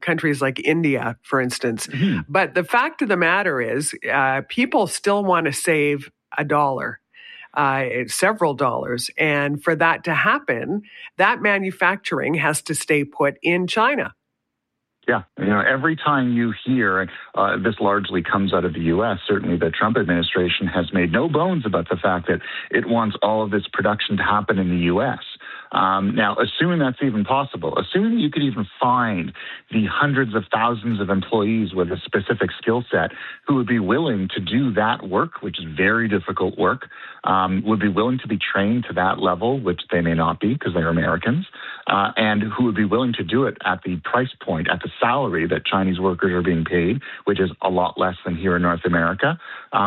countries like India, for instance. Mm-hmm. But the fact of the matter is, people still want to save $1. Several dollars. And for that to happen, that manufacturing has to stay put in China. Yeah. Every time you hear, this largely comes out of the U.S., certainly the Trump administration has made no bones about the fact that it wants all of this production to happen in the U.S. Now, assuming that's even possible, assuming you could even find the hundreds of thousands of employees with a specific skill set who would be willing to do that work, which is very difficult work, would be willing to be trained to that level, which they may not be because they're Americans, and who would be willing to do it at the price point, at the salary that Chinese workers are being paid, which is a lot less than here in North America.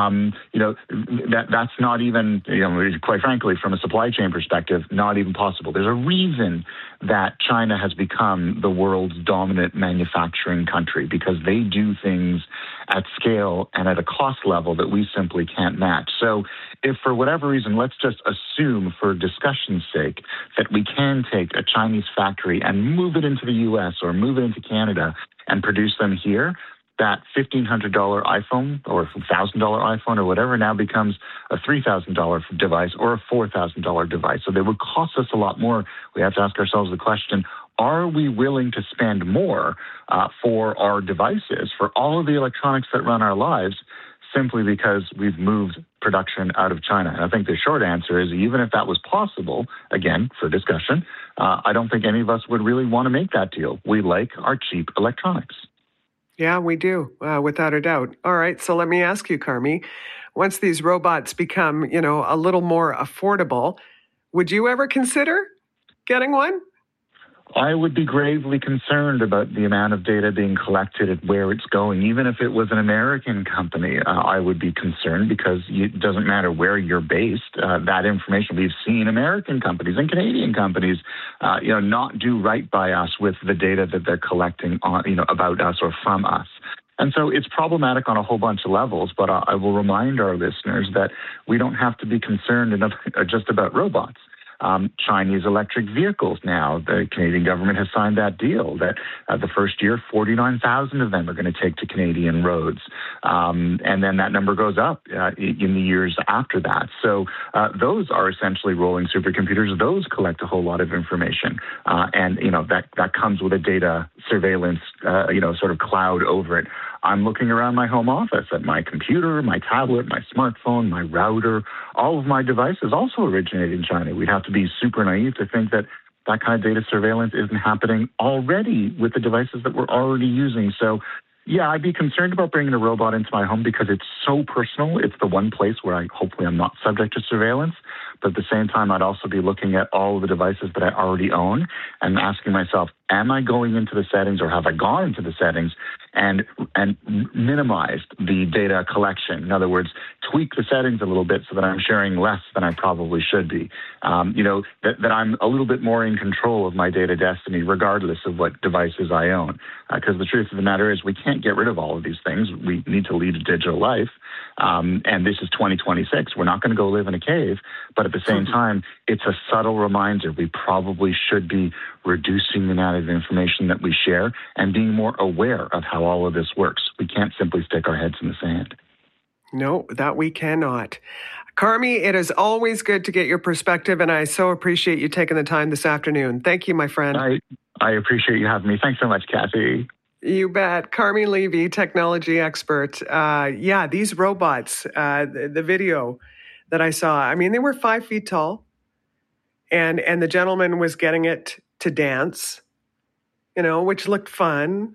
That's not even, quite frankly, from a supply chain perspective, not even possible. There's a reason that China has become the world's dominant manufacturing country, because they do things at scale and at a cost level that we simply can't match. So if for whatever reason, let's just assume for discussion's sake that we can take a Chinese factory and move it into the US or move it into Canada and produce them here, that $1,500 iPhone or $1,000 iPhone or whatever now becomes a $3,000 device or a $4,000 device. So they would cost us a lot more. We have to ask ourselves the question, are we willing to spend more for our devices, for all of the electronics that run our lives, simply because we've moved production out of China? And I think the short answer is, even if that was possible, again, for discussion, I don't think any of us would really want to make that deal. We like our cheap electronics. Yeah, we do, without a doubt. All right, so let me ask you, Carmi, once these robots become, a little more affordable, would you ever consider getting one? I would be gravely concerned about the amount of data being collected and where it's going. Even if it was an American company, I would be concerned, because it doesn't matter where you're based. That information, we've seen American companies and Canadian companies, not do right by us with the data that they're collecting on, about us or from us. And so it's problematic on a whole bunch of levels, but I will remind our listeners that we don't have to be concerned enough just about robots. Chinese electric vehicles now, the Canadian government has signed that deal that the first year, 49,000 of them are going to take to Canadian roads. And then that number goes up in the years after that. So those are essentially rolling supercomputers. Those collect a whole lot of information. And that comes with a data surveillance, sort of cloud over it. I'm looking around my home office at my computer, my tablet, my smartphone, my router. All of my devices also originate in China. We'd have to be super naive to think that that kind of data surveillance isn't happening already with the devices that we're already using. So, yeah, I'd be concerned about bringing a robot into my home because it's so personal. It's the one place where hopefully I'm not subject to surveillance. But at the same time, I'd also be looking at all of the devices that I already own and asking myself, am I going into the settings, or have I gone into the settings and minimized the data collection? In other words, tweak the settings a little bit so that I'm sharing less than I probably should be. That I'm a little bit more in control of my data destiny, regardless of what devices I own. Because the truth of the matter is, we can't get rid of all of these things. We need to lead a digital life. And this is 2026. We're not going to go live in a cave. But at the same time, it's a subtle reminder we probably should be reducing the amount of information that we share and being more aware of how all of this works. We can't simply stick our heads in the sand. No, that we cannot. Carmi, it is always good to get your perspective, and I so appreciate you taking the time this afternoon. Thank you, my friend. I appreciate you having me. Thanks so much, Kathy. You bet. Carmi Levy, technology expert. These robots, the video that I saw, they were 5 feet tall, and the gentleman was getting it to dance, which looked fun.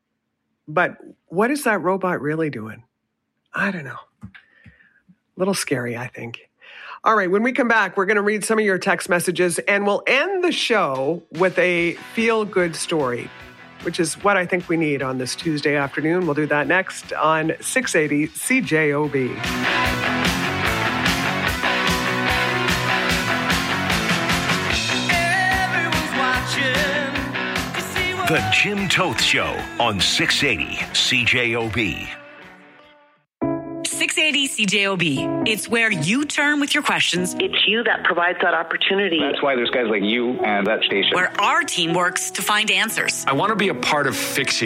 But what is that robot really doing? I don't know. A little scary, I think. All right, when we come back, we're going to read some of your text messages, and we'll end the show with a feel-good story, which is what I think we need on this Tuesday afternoon. We'll do that next on 680 CJOB. The Jim Toth Show on 680 CJOB. 680 CJOB. It's where you turn with your questions. It's you that provides that opportunity. That's why there's guys like you and that station. Where our team works to find answers. I want to be a part of fixing